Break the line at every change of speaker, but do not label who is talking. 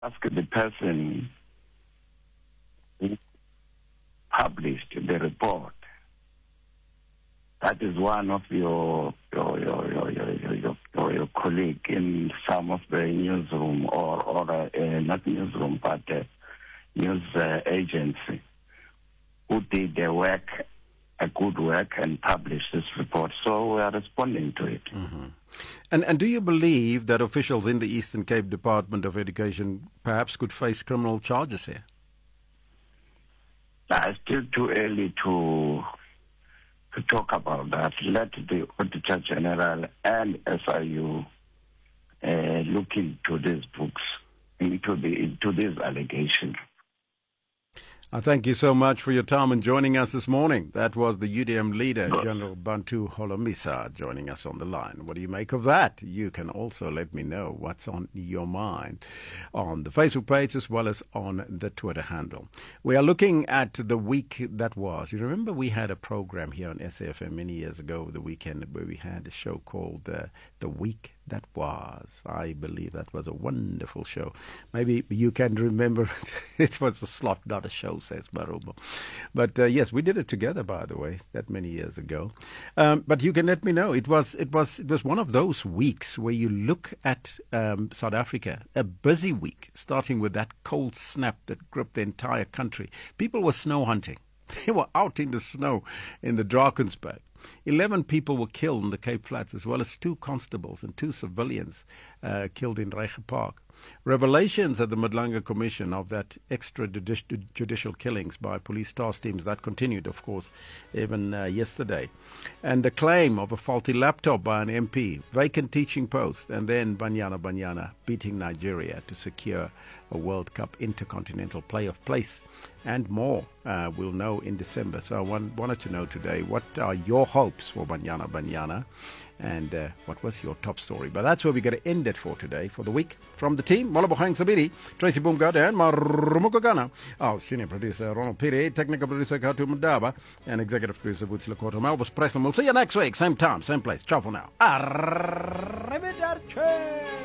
ask the person who published the report. That is one of your colleague in some of the newsroom or not newsroom, but news agency who did the work, a good work, and published this report. So we are responding to it.
Mm-hmm. And do you believe that officials in the Eastern Cape Department of Education perhaps could face criminal charges here?
It's still too early to talk about that. Let the Auditor General and SIU look into these books, into these allegations.
I thank you so much for your time and joining us this morning. That was the UDM leader, General Bantu Holomisa, joining us on the line. What do you make of that? You can also let me know what's on your mind on the Facebook page as well as on the Twitter handle. We are looking at the week that was. You remember we had a program here on SAFM many years ago, the weekend, where we had a show called The Week That Was. I believe that was a wonderful show. Maybe you can remember it was a slot, not a show, says Marubo. But yes, we did it together, by the way, that many years ago. But you can let me know. It was one of those weeks where you look at South Africa, a busy week, starting with that cold snap that gripped the entire country. People were snow hunting. They were out in the snow in the Drakensberg. 11 people were killed in the Cape Flats, as well as 2 constables and 2 civilians killed in Reiche Park. Revelations at the Madlanga Commission of that extrajudicial killings by police task teams, that continued, of course, even yesterday. And the claim of a faulty laptop by an MP, vacant teaching post, and then Banyana beating Nigeria to secure a World Cup Intercontinental Playoff place, and more we'll know in December. So I wanted to know today, what are your hopes for Banyana? And what was your top story? But that's where we're going to end it for today, for the week. From the team, Molabohang Sabiri, Tracy Boomgard, and Marumukagana, our senior producer, Ronald Piri, technical producer, Katu Mudaba, and executive producer, Vutsila Koto, Melvis Preston. We'll see you next week, same time, same place. Ciao for now. Arrivederci.